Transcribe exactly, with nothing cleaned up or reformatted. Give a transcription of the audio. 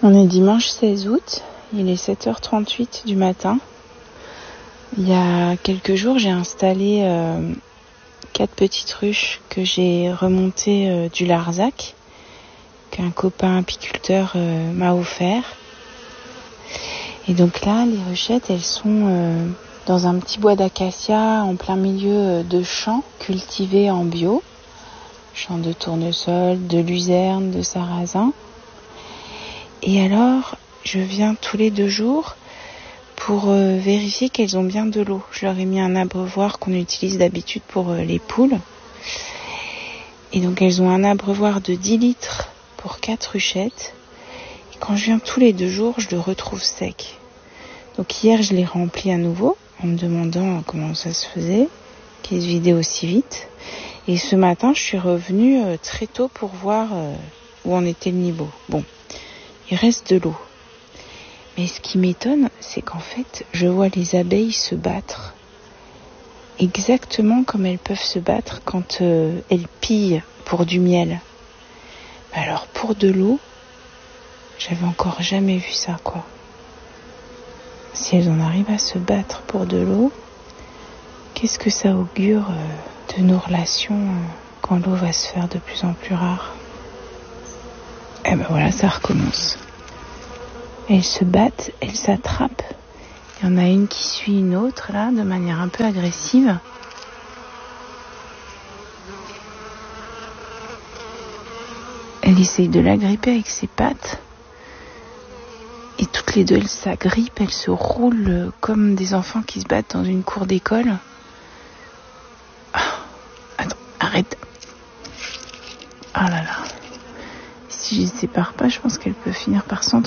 On est dimanche seize août, il est sept heures trente-huit du matin. Il y a quelques jours, j'ai installé euh, quatre petites ruches que j'ai remontées euh, du Larzac, qu'un copain apiculteur euh, m'a offert. Et donc là, les ruchettes, elles sont euh, dans un petit bois d'acacia en plein milieu de champs cultivés en bio. Champs de tournesol, de luzerne, de sarrasin. Et alors, je viens tous les deux jours pour euh, vérifier qu'elles ont bien de l'eau. Je leur ai mis un abreuvoir qu'on utilise d'habitude pour euh, les poules. Et donc, elles ont un abreuvoir de dix litres pour quatre ruchettes. Et quand je viens tous les deux jours, je le retrouve sec. Donc hier, je l'ai rempli à nouveau en me demandant comment ça se faisait, qu'il se vidait aussi vite. Et ce matin, je suis revenue euh, très tôt pour voir euh, où en était le niveau. Bon. Il reste de l'eau. Mais ce qui m'étonne, c'est qu'en fait, je vois les abeilles se battre exactement comme elles peuvent se battre quand euh, elles pillent pour du miel. Alors pour de l'eau, j'avais encore jamais vu ça, quoi. Si elles en arrivent à se battre pour de l'eau, qu'est-ce que ça augure euh, de nos relations euh, quand l'eau va se faire de plus en plus rare ? Et ben voilà, ça recommence. Elles se battent, elles s'attrapent. Il y en a une qui suit une autre, là, de manière un peu agressive. Elle essaye de l'agripper avec ses pattes. Et toutes les deux, elles s'agrippent, elles se roulent comme des enfants qui se battent dans une cour d'école. Ah, attends, arrête. Ah là là. Si je ne les sépare pas, je pense qu'elle peut finir par s'entendre.